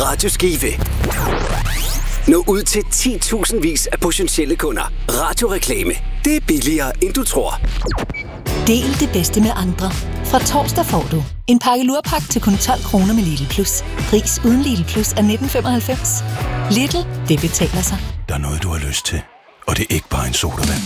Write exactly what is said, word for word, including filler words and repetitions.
Radio Skive. Nå ud til ti tusind vis af potentielle kunder. Radioreklame. Det er billigere, end du tror. Del det bedste med andre. Fra torsdag får du en pakke lurpak til kun tolv kroner med Lidl Plus. Pris uden Lidl Plus er nitten femoghalvfems. Lidl, det betaler sig. Der er noget, du har lyst til. Og det er ikke bare en sodavand.